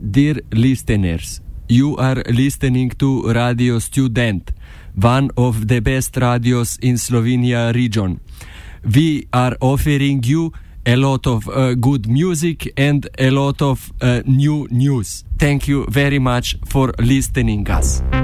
Dear listeners, you are listening to Radio Student, one of the best radios in Slovenia region. We are offering you a lot of good music and a lot of new news. Thank you very much for listening us.